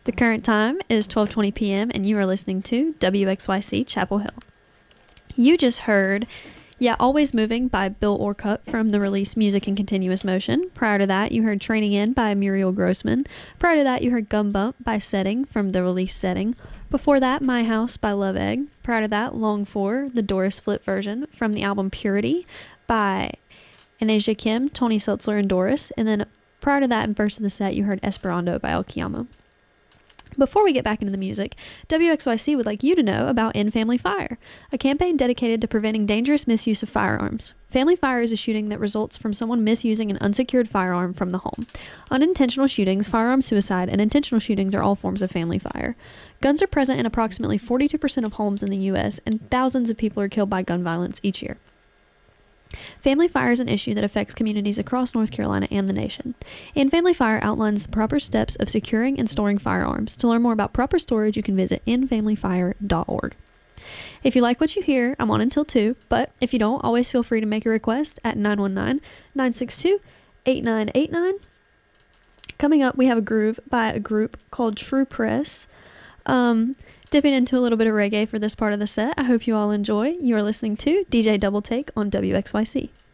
The current time is 12:20 p.m. and you are listening to WXYC Chapel Hill. You just heard Always Moving by Bill Orcutt from the release Music in Continuous Motion. Prior to that, you heard Training In by Muriel Grossman. Prior to that, you heard Gum Bump by Setting from the release Setting. Before that, My House by Love Egg. Prior to that, Long For, the Doris Flip version from the album Purity by Anasia Kim, Tony Seltzler, and Doris. And then prior to that, and first of the set, you heard Esperando by El Kiyama. Before we get back into the music, WXYC would like you to know about End Family Fire, a campaign dedicated to preventing dangerous misuse of firearms. Family fire is a shooting that results from someone misusing an unsecured firearm from the home. Unintentional shootings, firearm suicide, and intentional shootings are all forms of family fire. Guns are present in approximately 42% of homes in the U.S., and thousands of people are killed by gun violence each year. Family fire is an issue that affects communities across North Carolina and the nation. End Family Fire outlines the proper steps of securing and storing firearms. To learn more about proper storage, you can visit endfamilyfire.org. If you like what you hear, I'm on until 2, but if you don't, always feel free to make a request at 919-962-8989. Coming up, we have a groove by a group called True Press. Dipping into a little bit of reggae for this part of the set. I hope you all enjoy. You are listening to DJ Double Take on WXYC.